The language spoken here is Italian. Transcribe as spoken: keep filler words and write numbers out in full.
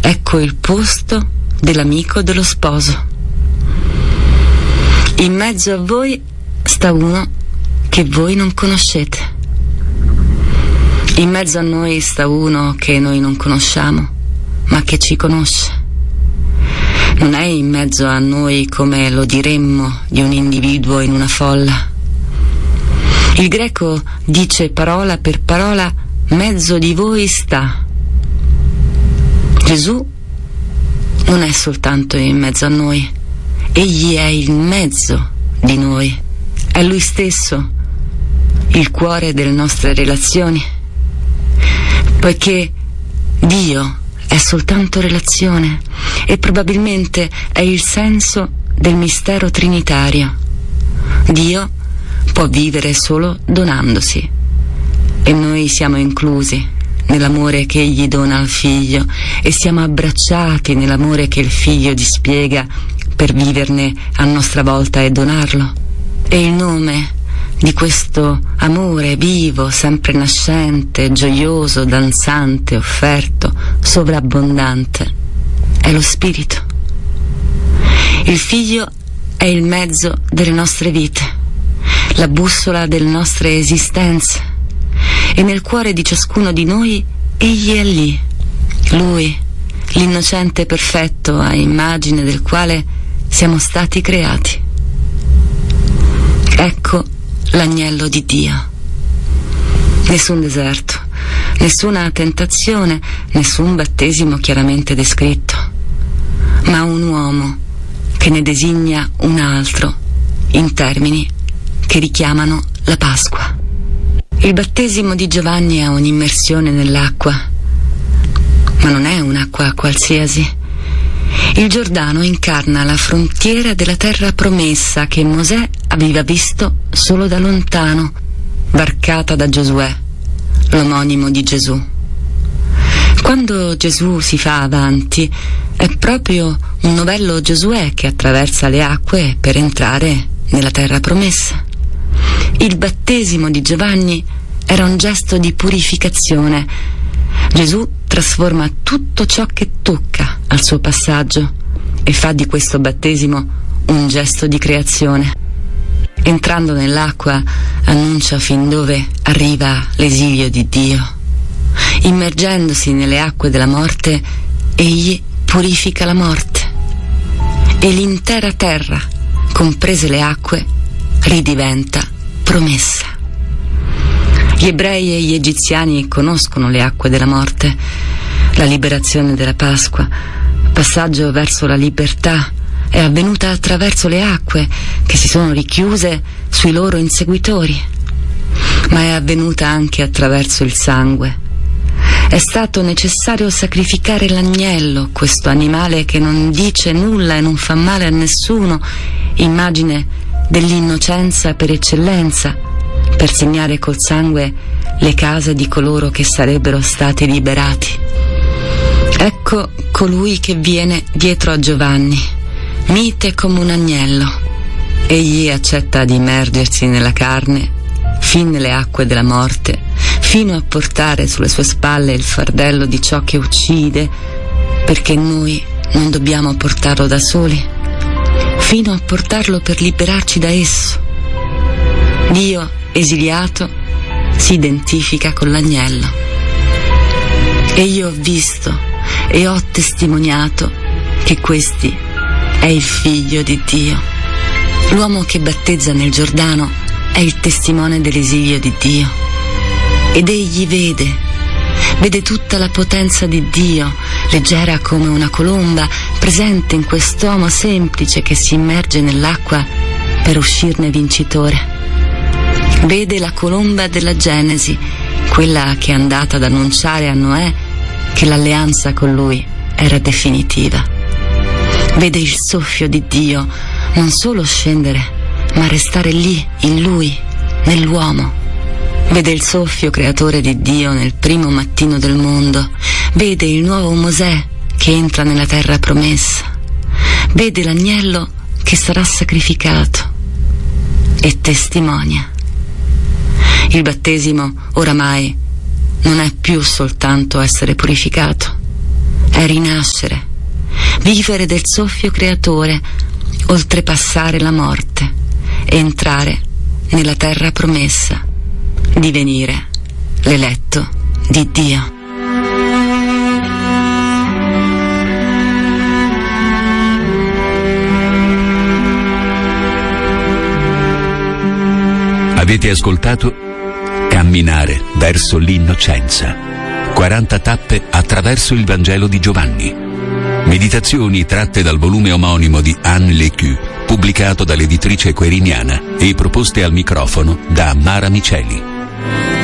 ecco il posto dell'amico dello sposo. In mezzo a voi sta uno che voi non conoscete. In mezzo a noi sta uno che noi non conosciamo, ma che ci conosce. Non è in mezzo a noi come lo diremmo di un individuo in una folla. Il greco dice parola per parola: mezzo di voi sta. Gesù non è soltanto in mezzo a noi, egli è il mezzo di noi, è lui stesso il cuore delle nostre relazioni, poiché Dio è soltanto relazione e probabilmente è il senso del mistero trinitario. Dio può vivere solo donandosi, e noi siamo inclusi nell'amore che egli dona al figlio e siamo abbracciati nell'amore che il figlio dispiega per viverne a nostra volta e donarlo. E il nome di questo amore vivo, sempre nascente, gioioso, danzante, offerto, sovrabbondante, è lo Spirito. Il Figlio è il mezzo delle nostre vite, la bussola delle nostre esistenze, e nel cuore di ciascuno di noi egli è lì, lui, l'innocente perfetto a immagine del quale siamo stati creati. Ecco l'agnello di Dio. Nessun deserto, nessuna tentazione, nessun battesimo chiaramente descritto, ma un uomo che ne designa un altro in termini che richiamano la Pasqua. Il battesimo di Giovanni è un'immersione nell'acqua, ma non è un'acqua qualsiasi. Il Giordano incarna la frontiera della terra promessa che Mosè aveva visto solo da lontano, varcata da Giosuè, l'omonimo di Gesù. Quando Gesù si fa avanti, è proprio un novello Giosuè che attraversa le acque per entrare nella terra promessa. Il battesimo di Giovanni era un gesto di purificazione. Gesù trasforma tutto ciò che tocca al suo passaggio e fa di questo battesimo un gesto di creazione. Entrando nell'acqua annuncia fin dove arriva l'esilio di Dio. Immergendosi nelle acque della morte, egli purifica la morte e l'intera terra, comprese le acque, ridiventa promessa. Gli ebrei e gli egiziani conoscono le acque della morte, la liberazione della Pasqua, passaggio verso la libertà, è avvenuta attraverso le acque che si sono richiuse sui loro inseguitori, ma è avvenuta anche attraverso il sangue. È stato necessario sacrificare l'agnello, questo animale che non dice nulla e non fa male a nessuno, immagine dell'innocenza per eccellenza, per segnare col sangue le case di coloro che sarebbero stati liberati. Ecco colui che viene dietro a Giovanni, mite come un agnello. Egli accetta di immergersi nella carne, fin nelle acque della morte, fino a portare sulle sue spalle il fardello di ciò che uccide, perché noi non dobbiamo portarlo da soli, fino a portarlo per liberarci da esso. Dio, esiliato, si identifica con l'agnello. E io ho visto e ho testimoniato che questi è il Figlio di Dio. L'uomo che battezza nel Giordano è il testimone dell'esilio di Dio. Ed egli vede, vede tutta la potenza di Dio, leggera come una colomba, presente in quest'uomo semplice che si immerge nell'acqua per uscirne vincitore. Vede la colomba della Genesi, quella che è andata ad annunciare a Noè che l'alleanza con lui era definitiva. Vede il soffio di Dio non solo scendere, ma restare lì, in lui, nell'uomo. Vede il soffio creatore di Dio nel primo mattino del mondo. Vede il nuovo Mosè che entra nella terra promessa. Vede l'agnello che sarà sacrificato e testimonia. Il battesimo oramai non è più soltanto essere purificato, è rinascere, vivere del soffio creatore, oltrepassare la morte, entrare nella terra promessa, divenire l'eletto di Dio. Avete ascoltato Camminare verso l'innocenza. quaranta tappe attraverso il Vangelo di Giovanni. Meditazioni tratte dal volume omonimo di Anne Lecu, pubblicato dall'editrice Queriniana e proposte al microfono da Mara Miceli.